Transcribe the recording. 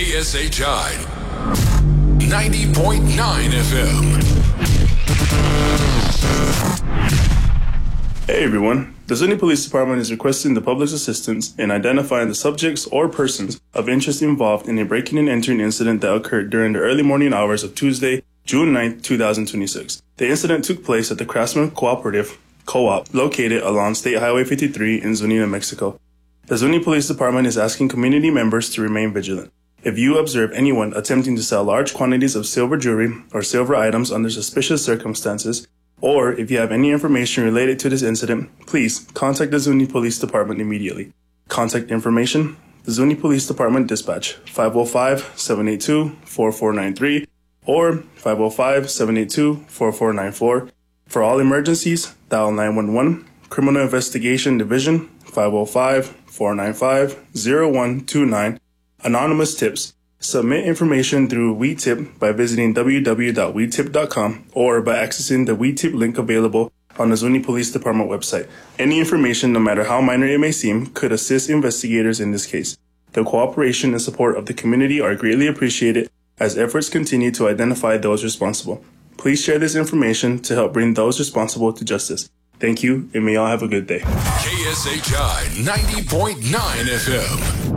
KSHI 90.9 FM. Hey everyone, the Zuni Police Department is requesting the public's assistance in identifying the subjects or persons of interest involved in a breaking and entering incident that occurred during the early morning hours of Tuesday, June 9, 2026. The incident took place at the Craftsman Cooperative Co-op located along State Highway 53 in Zuni, New Mexico. The Zuni Police Department is asking community members to remain vigilant. If you observe anyone attempting to sell large quantities of silver jewelry or silver items under suspicious circumstances, or if you have any information related to this incident, please contact the Zuni Police Department immediately. Contact information: the Zuni Police Department Dispatch 505-782-4493 or 505-782-4494. For all emergencies, dial 911. Criminal Investigation Division 505-495-0129. Anonymous tips. Submit information through WeTip by visiting www.wetip.com or by accessing the WeTip link available on the Zuni Police Department website. Any information, no matter how minor it may seem, could assist investigators in this case. The cooperation and support of the community are greatly appreciated as efforts continue to identify those responsible. Please share this information to help bring those responsible to justice. Thank you, and may y'all have a good day. KSHI 90.9 FM.